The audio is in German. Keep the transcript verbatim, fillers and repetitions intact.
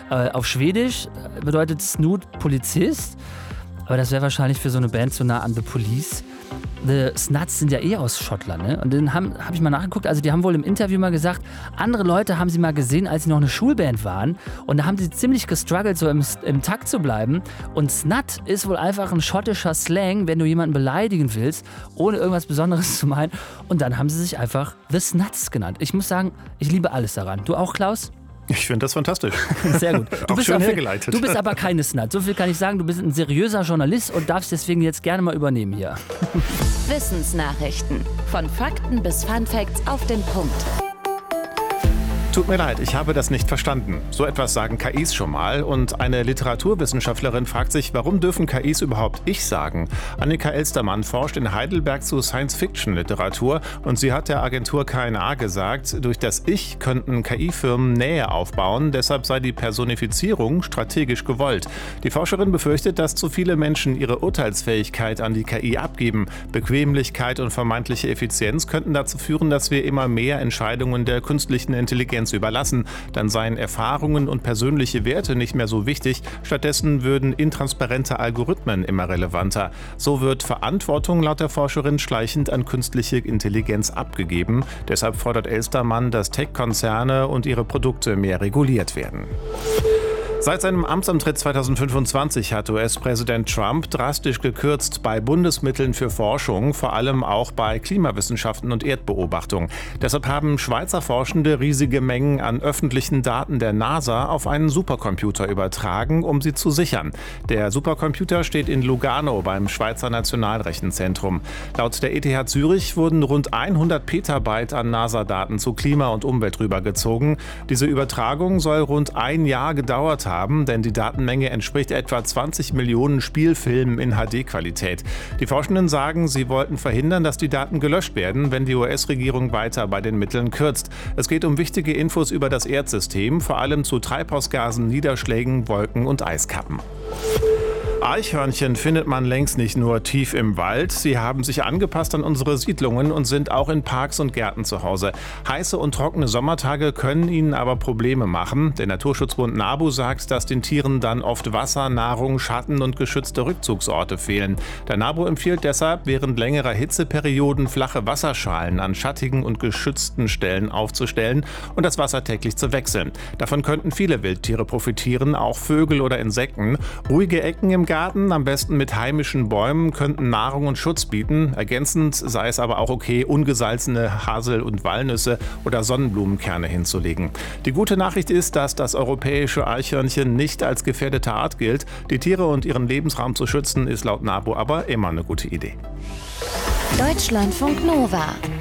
Äh, auf Schwedisch bedeutet Snoot Polizist, aber das wäre wahrscheinlich für so eine Band zu nah an The Police. The Snuts sind ja eh aus Schottland, ne? Und dann habe hab ich mal nachgeguckt, also die haben wohl im Interview mal gesagt, andere Leute haben sie mal gesehen, als sie noch eine Schulband waren und da haben sie ziemlich gestruggelt, so im, im Takt zu bleiben. Und Snut ist wohl einfach ein schottischer Slang, wenn du jemanden beleidigen willst, ohne irgendwas Besonderes zu meinen. Und dann haben sie sich einfach The Snuts genannt. Ich muss sagen, ich liebe alles daran. Du auch, Klaus? Ich finde das fantastisch. Sehr gut. Du Auch bist schön auf, hergeleitet. Du bist aber keine Snut. So viel kann ich sagen. Du bist ein seriöser Journalist und darfst deswegen jetzt gerne mal übernehmen hier. Wissensnachrichten. Von Fakten bis Funfacts auf den Punkt. Tut mir leid, ich habe das nicht verstanden. So etwas sagen K Is schon mal und eine Literaturwissenschaftlerin fragt sich, warum dürfen K Is überhaupt Ich sagen? Annika Elstermann forscht in Heidelberg zu Science-Fiction-Literatur und sie hat der Agentur K N A gesagt, durch das Ich könnten K I-Firmen Nähe aufbauen, deshalb sei die Personifizierung strategisch gewollt. Die Forscherin befürchtet, dass zu viele Menschen ihre Urteilsfähigkeit an die K I abgeben. Bequemlichkeit und vermeintliche Effizienz könnten dazu führen, dass wir immer mehr Entscheidungen der künstlichen Intelligenz überlassen. Dann seien Erfahrungen und persönliche Werte nicht mehr so wichtig. Stattdessen würden intransparente Algorithmen immer relevanter. So wird Verantwortung laut der Forscherin schleichend an künstliche Intelligenz abgegeben. Deshalb fordert Elstermann, dass Tech-Konzerne und ihre Produkte mehr reguliert werden. Seit seinem Amtsantritt zweitausendfünfundzwanzig hat U S-Präsident Trump drastisch gekürzt bei Bundesmitteln für Forschung, vor allem auch bei Klimawissenschaften und Erdbeobachtung. Deshalb haben Schweizer Forschende riesige Mengen an öffentlichen Daten der NASA auf einen Supercomputer übertragen, um sie zu sichern. Der Supercomputer steht in Lugano beim Schweizer Nationalrechenzentrum. Laut der E T H Zürich wurden rund hundert Petabyte an NASA-Daten zu Klima und Umwelt rübergezogen. Diese Übertragung soll rund ein Jahr gedauert haben. haben, denn die Datenmenge entspricht etwa zwanzig Millionen Spielfilmen in H D-Qualität. Die Forschenden sagen, sie wollten verhindern, dass die Daten gelöscht werden, wenn die U S-Regierung weiter bei den Mitteln kürzt. Es geht um wichtige Infos über das Erdsystem, vor allem zu Treibhausgasen, Niederschlägen, Wolken und Eiskappen. Eichhörnchen findet man längst nicht nur tief im Wald. Sie haben sich angepasst an unsere Siedlungen und sind auch in Parks und Gärten zu Hause. Heiße und trockene Sommertage können ihnen aber Probleme machen. Der Naturschutzbund NABU sagt, dass den Tieren dann oft Wasser, Nahrung, Schatten und geschützte Rückzugsorte fehlen. Der NABU empfiehlt deshalb, während längerer Hitzeperioden flache Wasserschalen an schattigen und geschützten Stellen aufzustellen und das Wasser täglich zu wechseln. Davon könnten viele Wildtiere profitieren, auch Vögel oder Insekten. Ruhige Ecken im Garten, am besten mit heimischen Bäumen, könnten Nahrung und Schutz bieten. Ergänzend sei es aber auch okay, ungesalzene Hasel- und Walnüsse oder Sonnenblumenkerne hinzulegen. Die gute Nachricht ist, dass das europäische Eichhörnchen nicht als gefährdete Art gilt. Die Tiere und ihren Lebensraum zu schützen, ist laut NABU aber immer eine gute Idee. Deutschlandfunk Nova